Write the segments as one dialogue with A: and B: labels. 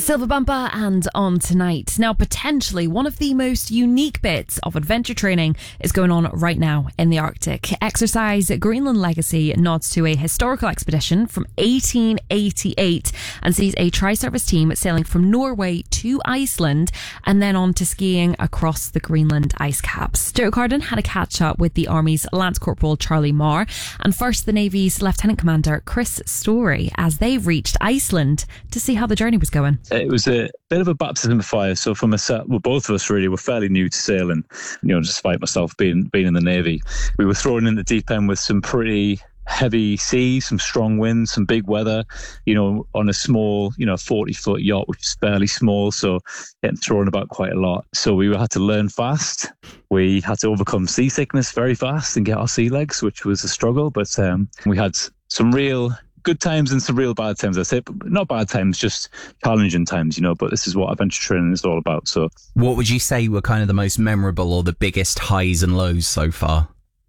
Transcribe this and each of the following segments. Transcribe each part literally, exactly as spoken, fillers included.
A: Silver Bumper and on tonight. Now, potentially one of the most unique bits of adventure training is going on right now in the Arctic. Exercise Greenland Legacy nods to a historical expedition from eighteen eighty-eight and sees a tri-service team sailing from Norway to Iceland and then on to skiing across the Greenland ice caps. Joe Carden had a catch up with the Army's Lance Corporal Charlie Marr and first the Navy's Lieutenant Commander Chris Story as they reached Iceland to see how the journey was going.
B: It was a bit of a baptism of fire. So from a set, well, both of us really were fairly new to sailing, you know, despite myself being being in the Navy. We were thrown in the deep end with some pretty heavy seas, some strong winds, some big weather, you know, on a small, you know, forty foot yacht, which is fairly small. So getting thrown about quite a lot. So we had to learn fast. We had to overcome seasickness very fast and get our sea legs, which was a struggle. But um, we had some real good times and some real bad times, I say, but not bad times, just challenging times, you know, but this is what adventure training is all about. So
C: what would you say were kind of the most memorable or the biggest highs and lows so far?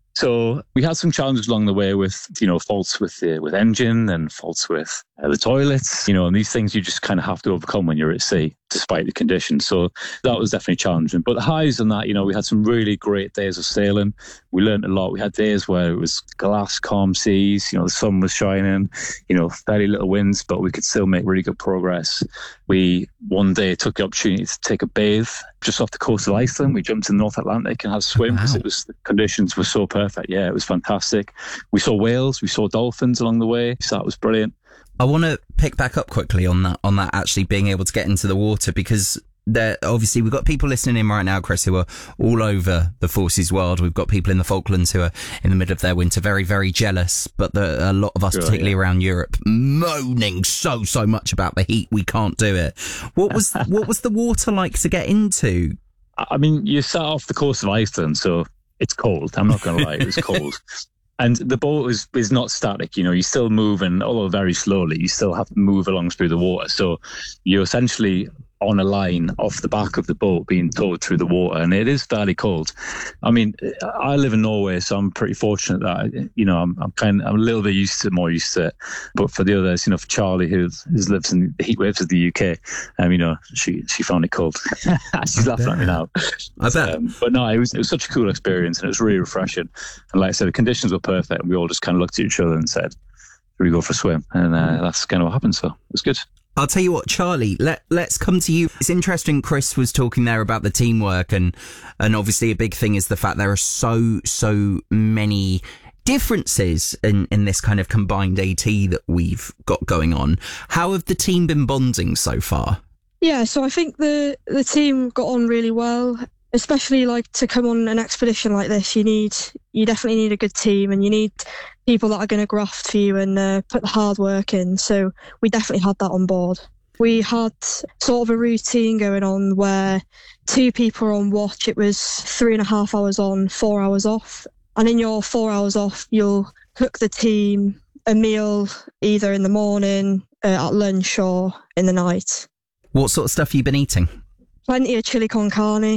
B: So we had some challenges along the way with, you know, faults with the with engine and faults with uh, the toilets, you know, and these things you just kind of have to overcome when you're at sea, despite the conditions. So that was definitely challenging. But the highs on that, you know, we had some really great days of sailing. We learned a lot. We had days where it was glass, calm seas, you know, the sun was shining, you know, fairly little winds, but we could still make really good progress. We one day took the opportunity to take a bathe just off the coast of Iceland. We jumped in the North Atlantic and had a swim because wow. it was the conditions were so perfect. Yeah, it was fantastic. We saw whales, we saw dolphins along the way, so that was brilliant.
C: I want to pick back up quickly on that, on that actually being able to get into the water, because there, obviously we've got people listening in right now, Chris, who are all over the forces world. We've got people in the Falklands who are in the middle of their winter, very, very jealous. But there are a lot of us, sure, particularly yeah. around Europe, moaning so, so much about the heat. We can't do it. What was what was the water like to get into?
B: I mean, you sat off the coast of Iceland, so it's cold. I'm not going to lie, it was cold. And the boat is, is not static, you know, you're still moving, although very slowly, you still have to move along through the water. So you're essentially on a line off the back of the boat being towed through the water, and it is fairly cold. I mean, I live in Norway, so I'm pretty fortunate that, you know, I'm, I'm kind of, I'm a little bit used to it, more used to it. But for the others, you know, for Charlie, who, who lives in the heat waves of the U K, um, you know, she she found it cold. She's laughing at me now.
C: I bet.
B: Um, but no, it was, it was such a cool experience, and it was really refreshing. And like I said, the conditions were perfect, and we all just kind of looked at each other and said, "Here we go for a swim," and uh, that's kind of what happened. So it was good.
C: I'll tell you what, Charlie, let, let's come to you. It's interesting, Chris was talking there about the teamwork, and, and obviously a big thing is the fact there are so, so many differences in, in this kind of combined AT that we've got going on. How have the team been bonding so far?
D: Yeah, so I think the, the team got on really well. Especially like to come on an expedition like this, you need, you definitely need a good team, and you need people that are going to graft for you and uh, put the hard work in. So we definitely had that on board. We had sort of a routine going on where two people are on watch. It was three and a half hours on, four hours off. And in your four hours off, you'll cook the team a meal either in the morning, uh, at lunch, or in the night.
C: What sort of stuff have you been eating?
D: Plenty of chili con carne.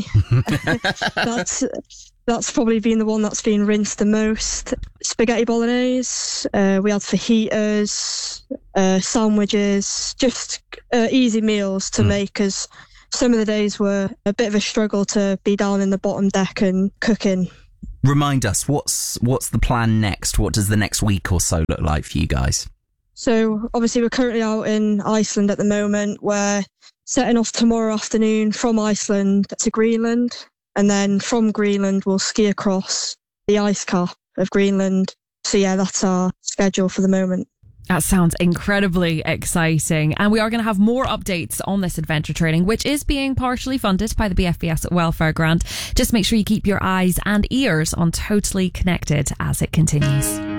D: that's that's probably been the one that's been rinsed the most. Spaghetti bolognese. Uh, we had fajitas, uh, sandwiches, just uh, easy meals to mm. make, as some of the days were a bit of a struggle to be down in the bottom deck and cooking.
C: Remind us, what's what's the plan next? What does the next week or so look like for you guys?
D: So obviously we're currently out in Iceland at the moment. We're setting off tomorrow afternoon from Iceland to Greenland, and then from Greenland we'll ski across the ice cap of Greenland. So yeah, that's our schedule for the moment.
A: That sounds incredibly exciting. And we are going to have more updates on this adventure training, which is being partially funded by the B F B S Welfare Grant. Just make sure you keep your eyes and ears on Totally Connected as it continues.